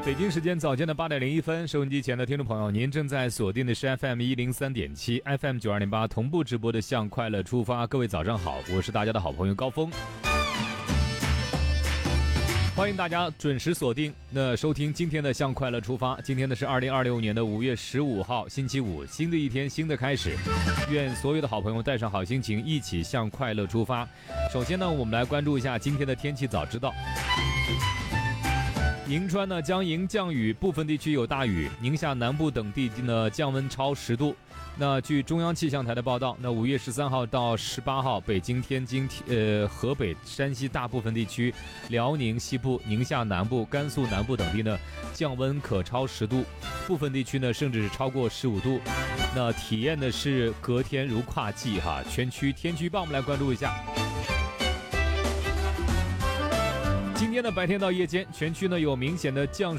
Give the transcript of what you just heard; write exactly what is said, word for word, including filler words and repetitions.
北京时间早间的八点零一分，收音机前的听众朋友，您正在锁定的是 F M 一零三点七 F M 九二点八同步直播的向快乐出发。各位早上好，我是大家的好朋友高峰，欢迎大家准时锁定那收听今天的向快乐出发。今天的是二零二六年的五月十五号星期五，新的一天新的开始，愿所有的好朋友带上好心情，一起向快乐出发。首先呢，我们来关注一下今天的天气早知道。银川呢将迎降雨，部分地区有大雨，宁夏南部等地呢降温超十度。那据中央气象台的报道，那五月十三号到十八号，北京、天津、呃河北、山西大部分地区、辽宁西部、宁夏南部、甘肃南部等地呢降温可超十度，部分地区呢甚至是超过十五度。那体验的是隔天如跨季哈，全区天气预报我们来关注一下。今天的白天到夜间，全区呢有明显的降